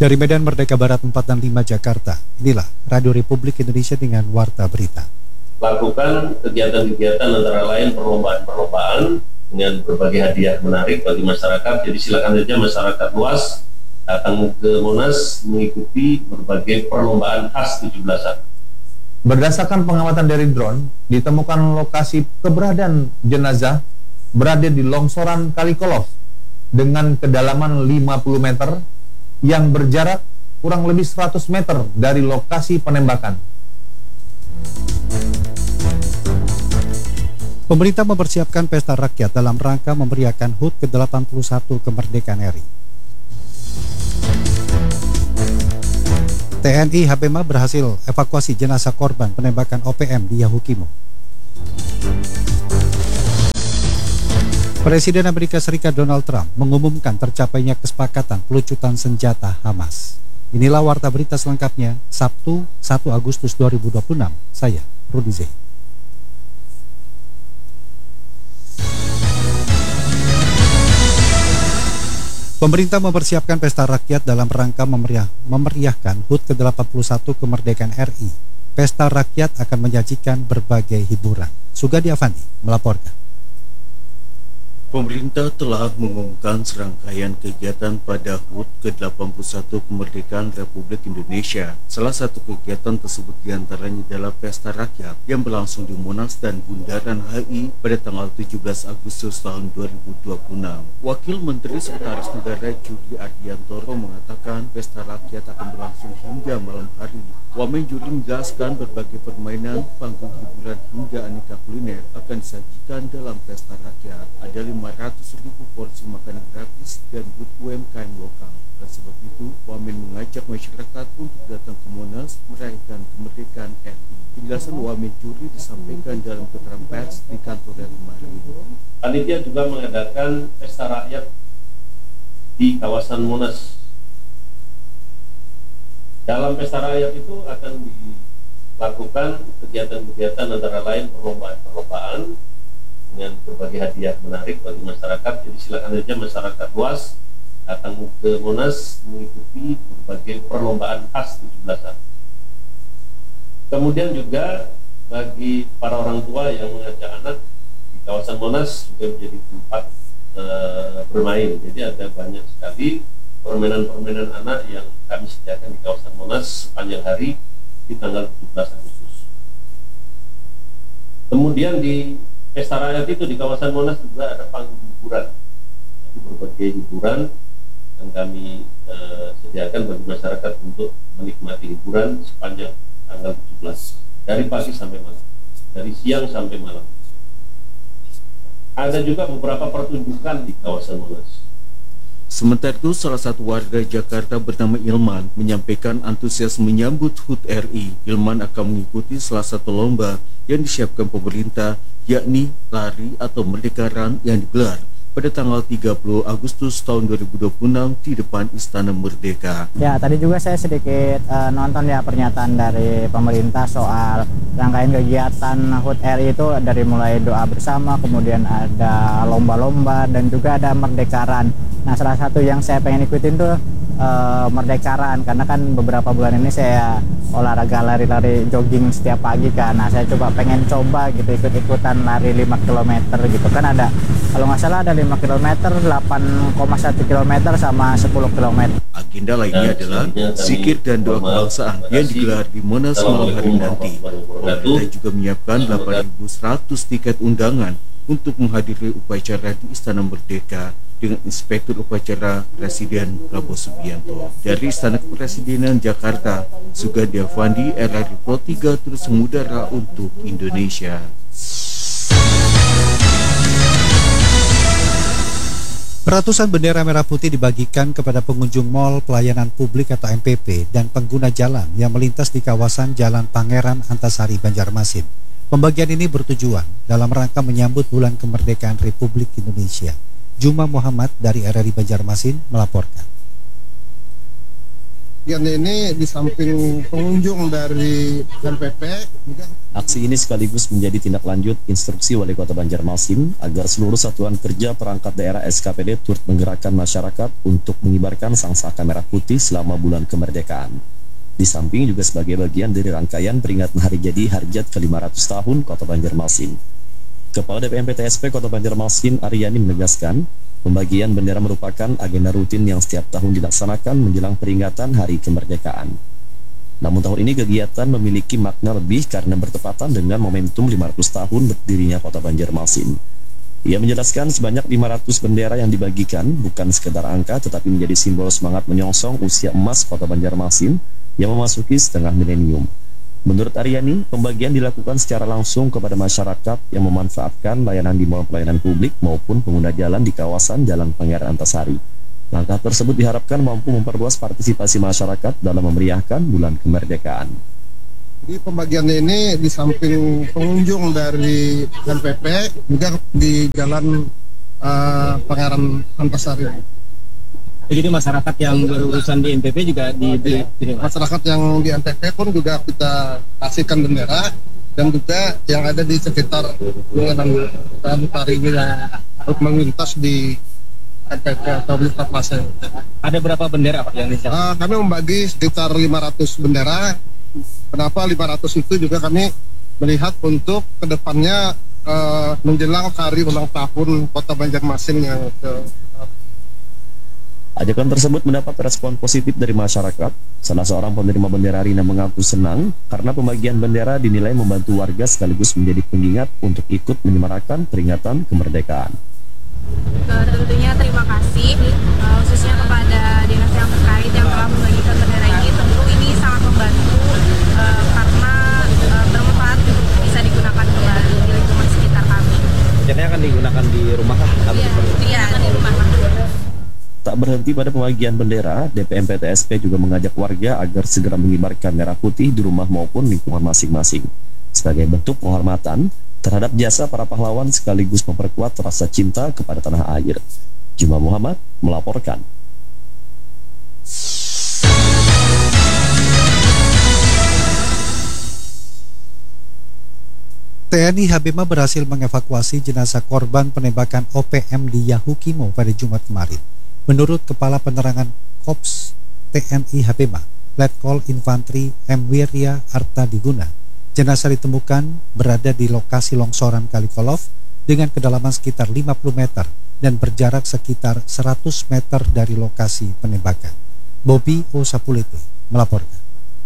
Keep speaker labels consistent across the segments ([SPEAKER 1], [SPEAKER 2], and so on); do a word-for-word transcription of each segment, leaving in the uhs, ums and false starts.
[SPEAKER 1] Dari Medan Merdeka Barat empat dan lima Jakarta, inilah Radio Republik Indonesia dengan Warta Berita.
[SPEAKER 2] Lakukan kegiatan-kegiatan antara lain perlombaan-perlombaan dengan berbagai hadiah menarik bagi masyarakat. Jadi silakan saja masyarakat luas datang ke Monas mengikuti berbagai perlombaan khas tujuh belasan.
[SPEAKER 3] Berdasarkan pengamatan dari drone, ditemukan lokasi keberadaan jenazah berada di longsoran Kali Kolos dengan kedalaman lima puluh meter yang berjarak kurang lebih seratus meter dari lokasi penembakan.
[SPEAKER 1] Pemerintah mempersiapkan pesta rakyat dalam rangka memeriahkan H U T ke delapan puluh satu kemerdekaan R I. T N I H B M A berhasil evakuasi jenazah korban penembakan O P M di Yahukimo. Presiden Amerika Serikat Donald Trump mengumumkan tercapainya kesepakatan pelucutan senjata Hamas. Inilah Warta Berita selengkapnya, Sabtu satu Agustus dua ribu dua puluh enam. Saya, Rudi Zey. Pemerintah mempersiapkan pesta rakyat dalam rangka memeriah, memeriahkan H U T ke delapan puluh satu kemerdekaan R I. Pesta rakyat akan menyajikan berbagai hiburan. Sugadi Avandi melaporkan.
[SPEAKER 4] Pemerintah telah mengumumkan serangkaian kegiatan pada H U T ke delapan puluh satu kemerdekaan Republik Indonesia. Salah satu kegiatan tersebut diantaranya adalah Pesta Rakyat yang berlangsung di Monas dan Bundaran H I pada tanggal tujuh belas Agustus tahun dua ribu dua puluh enam. Wakil Menteri Sekretaris Negara Juri Ardiantoro mengatakan Pesta Rakyat akan berlangsung hingga malam hari. Wamen Juri menjelaskan berbagai permainan, panggung hiburan hingga aneka kuliner akan disajikan dalam Pesta Rakyat. Ada lima ratus ribu porsi makanan gratis dan booth U M K M lokal. Oleh sebab itu, Wamen mengajak masyarakat untuk datang ke Monas merayakan kemerdekaan R I. Penjelasan Wamen Juri disampaikan dalam keterangan pers di kantor R I Mari.
[SPEAKER 2] Panitia juga mengadakan Pesta Rakyat di kawasan Monas. Dalam Pesta Rakyat itu akan dilakukan kegiatan-kegiatan antara lain perlombaan-perlombaan dengan berbagai hadiah menarik bagi masyarakat. Jadi silakan saja masyarakat luas datang ke Monas mengikuti berbagai perlombaan khas tujuh belasan. Kemudian juga bagi para orang tua yang mengajak anak di kawasan Monas juga menjadi tempat e, bermain. Jadi ada banyak sekali permainan-permainan anak yang kami sediakan di kawasan Monas sepanjang hari di tanggal tujuh belas Agustus. Kemudian di Pesta Rakyat itu di kawasan Monas juga ada panggung hiburan. Jadi berbagai hiburan yang kami eh, sediakan bagi masyarakat untuk menikmati hiburan sepanjang tanggal tujuh belas. Dari pagi sampai malam. Dari siang sampai malam. Ada juga beberapa pertunjukan di kawasan Monas.
[SPEAKER 4] Sementara itu, salah satu warga Jakarta bernama Ilman menyampaikan antusias menyambut H U T R I. Ilman akan mengikuti salah satu lomba yang disiapkan pemerintah, yakni lari atau Merdeka Run yang digelar pada tanggal tiga puluh Agustus tahun dua ribu dua puluh enam di depan Istana Merdeka.
[SPEAKER 5] Ya, tadi juga saya sedikit uh, nonton ya pernyataan dari pemerintah soal rangkaian kegiatan H U T R I itu dari mulai doa bersama, kemudian ada lomba-lomba dan juga ada Merdeka Run. Nah, salah satu yang saya pengen ikutin tuh uh, Merdeka Run, karena kan beberapa bulan ini saya olahraga lari-lari jogging setiap pagi kan. Nah, saya coba pengen coba gitu ikut-ikutan lari lima kilometer gitu kan. Ada, kalau nggak salah ada lima kilometer, delapan koma satu kilometer sama sepuluh kilometer.
[SPEAKER 4] Agenda lainnya adalah zikir dan doa kebangsaan yang digelar di Monas malam hari nanti. Pemerintah juga menyiapkan delapan ribu seratus tiket undangan untuk menghadiri upacara di Istana Merdeka dengan Inspektur Upacara Presiden Prabowo Subianto. Dari Istana Kepresidenan Jakarta, Sugadi Avandi, R R I Pro tiga terus mengudara untuk Indonesia.
[SPEAKER 1] Ratusan bendera merah putih dibagikan kepada pengunjung mal pelayanan publik atau M P P dan pengguna jalan yang melintas di kawasan Jalan Pangeran Antasari, Banjarmasin. Pembagian ini bertujuan dalam rangka menyambut Bulan Kemerdekaan Republik Indonesia. Juma Muhammad dari R R I Banjarmasin melaporkan.
[SPEAKER 6] pembagian ini di samping pengunjung dari M P P juga.
[SPEAKER 7] Aksi ini sekaligus menjadi tindak lanjut instruksi Wali Kota Banjarmasin agar seluruh satuan kerja perangkat daerah S K P D turut menggerakkan masyarakat untuk mengibarkan sangsaka merah putih selama bulan kemerdekaan. Di samping juga sebagai bagian dari rangkaian peringatan hari jadi Harjat ke lima ratus tahun Kota Banjarmasin. Kepala D P M P T S P Kota Banjarmasin Aryani menegaskan, pembagian bendera merupakan agenda rutin yang setiap tahun dilaksanakan menjelang peringatan Hari Kemerdekaan. Namun tahun ini kegiatan memiliki makna lebih karena bertepatan dengan momentum lima ratus tahun berdirinya Kota Banjarmasin. Ia menjelaskan sebanyak lima ratus bendera yang dibagikan bukan sekedar angka tetapi menjadi simbol semangat menyongsong usia emas Kota Banjarmasin yang memasuki setengah milenium. Menurut Aryani, pembagian dilakukan secara langsung kepada masyarakat yang memanfaatkan layanan di mal pelayanan publik maupun pengguna jalan di kawasan Jalan Pangeran Antasari. Langkah tersebut diharapkan mampu memperluas partisipasi masyarakat dalam memeriahkan bulan kemerdekaan.
[SPEAKER 6] Di pembagian ini di samping pengunjung dari M P P juga di Jalan uh, Pangeran Antasari.
[SPEAKER 8] Jadi masyarakat yang berurusan di M P P juga di, di, di
[SPEAKER 6] masyarakat yang di M P P pun juga kita kasihkan bendera, dan juga yang ada di sekitar lingkungan Antasari ini untuk melintas di M P P atau lintas masa.
[SPEAKER 8] Ada berapa bendera Pak yang disiapkan?
[SPEAKER 6] Uh, kami membagi sekitar lima ratus bendera. Kenapa lima ratus itu juga kami melihat untuk kedepannya uh, menjelang hari ulang tahun Kota Banjarmasin yang ke.
[SPEAKER 7] Ajakan tersebut mendapat respon positif dari masyarakat. Salah seorang penerima bendera Rina mengaku senang karena pembagian bendera dinilai membantu warga sekaligus menjadi pengingat untuk ikut menyemarakan peringatan kemerdekaan.
[SPEAKER 9] Uh, tentunya terima kasih uh, khususnya kepada dinas yang terkait yang telah membagikan bendera ini. Tentu ini sangat membantu uh, karena uh, bermanfaat bisa digunakan kembali di lingkungan sekitar kami.
[SPEAKER 8] Rencananya akan digunakan di rumah kah?
[SPEAKER 9] Iya, iya di rumah.
[SPEAKER 7] Tak berhenti pada pembagian bendera, D P M P T S P juga mengajak warga agar segera mengibarkan merah putih di rumah maupun lingkungan masing-masing sebagai bentuk penghormatan terhadap jasa para pahlawan sekaligus memperkuat rasa cinta kepada tanah air. Juma Muhammad melaporkan.
[SPEAKER 1] T N I Habema berhasil mengevakuasi jenazah korban penembakan O P M di Yahukimo pada Jumat kemarin. Menurut Kepala Penerangan Kops T N I Habema, Letkol Infantri M. Wirya Artadiguna, jenazah ditemukan berada di lokasi longsoran Kalikolov dengan kedalaman sekitar lima puluh meter dan berjarak sekitar seratus meter dari lokasi penembakan. Bobby Osapulete melaporkan.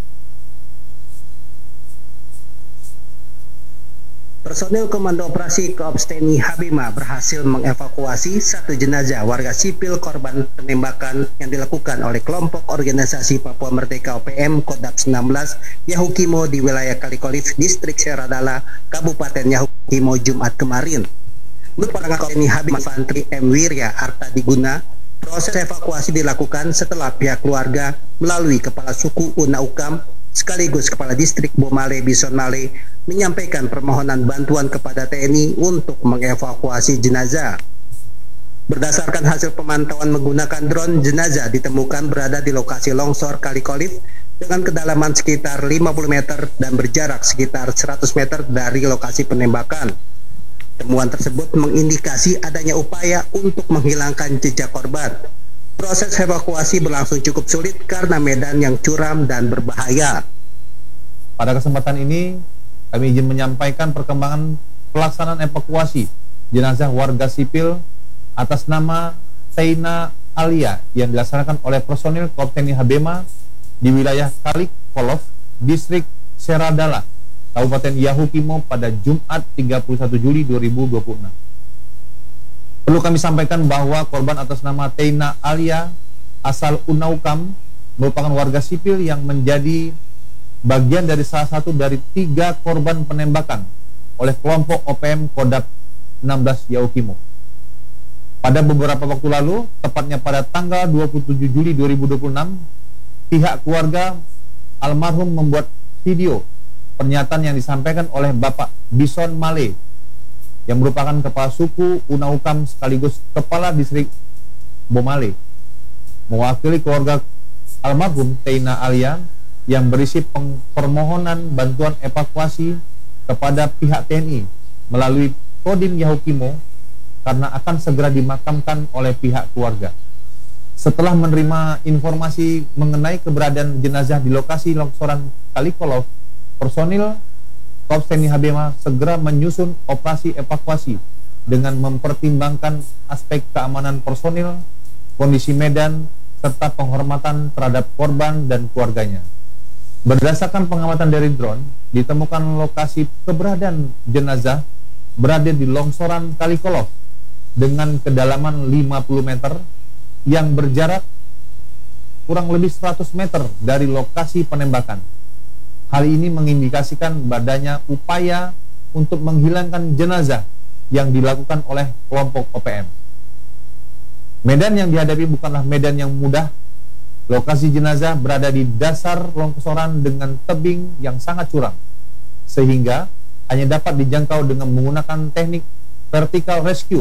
[SPEAKER 10] Personil Komando Operasi Kops T N I Habema berhasil mengevakuasi satu jenazah warga sipil korban penembakan yang dilakukan oleh kelompok organisasi Papua Merdeka O P M Kodap enam belas Yahukimo di wilayah Kalikolif, Distrik Seradala, Kabupaten Yahukimo Jumat kemarin. Menurut Panglima T N I Habema Infantri M. Wirya Artadiguna, proses evakuasi dilakukan setelah pihak keluarga melalui Kepala Suku Unaukam sekaligus Kepala Distrik Bomale Bison Male menyampaikan permohonan bantuan kepada T N I untuk mengevakuasi jenazah. Berdasarkan hasil pemantauan menggunakan drone, jenazah ditemukan berada di lokasi longsor Kalikolif dengan kedalaman sekitar lima puluh meter dan berjarak sekitar seratus meter dari lokasi penembakan. Temuan tersebut mengindikasi adanya upaya untuk menghilangkan jejak korban. Proses evakuasi berlangsung cukup sulit karena medan yang curam dan berbahaya.
[SPEAKER 3] Pada kesempatan ini, kami izin menyampaikan perkembangan pelaksanaan evakuasi jenazah warga sipil atas nama Teina Alia yang dilaksanakan oleh personil Kops T N I Habema di wilayah Kalikolov, Distrik Seradala, Kabupaten Yahukimo pada Jumat tiga puluh satu Juli dua ribu dua puluh enam. Perlu kami sampaikan bahwa korban atas nama Teina Alia asal Unaukam merupakan warga sipil yang menjadi bagian dari salah satu dari tiga korban penembakan oleh kelompok O P M Kodap enam belas Yahukimo. Pada beberapa waktu lalu, tepatnya pada tanggal dua puluh tujuh Juli dua ribu dua puluh enam, pihak keluarga almarhum membuat video pernyataan yang disampaikan oleh Bapak Bison Male yang merupakan kepala suku Unaukam sekaligus kepala distrik Bomale, mewakili keluarga almarhum Teina Alia yang berisi permohonan bantuan evakuasi kepada pihak T N I melalui Kodim Yahukimo karena akan segera dimakamkan oleh pihak keluarga. Setelah menerima informasi mengenai keberadaan jenazah di lokasi longsoran Kalikolov, personil Korps T N I Habima segera menyusun operasi evakuasi dengan mempertimbangkan aspek keamanan personil, kondisi medan, serta penghormatan terhadap korban dan keluarganya. Berdasarkan pengamatan dari drone, ditemukan lokasi keberadaan jenazah berada di longsoran Kalikolov dengan kedalaman lima puluh meter yang berjarak kurang lebih seratus meter dari lokasi penembakan. Hal ini mengindikasikan adanya upaya untuk menghilangkan jenazah yang dilakukan oleh kelompok O P M. Medan yang dihadapi bukanlah medan yang mudah. Lokasi jenazah berada di dasar longsoran dengan tebing yang sangat curam, sehingga hanya dapat dijangkau dengan menggunakan teknik vertical rescue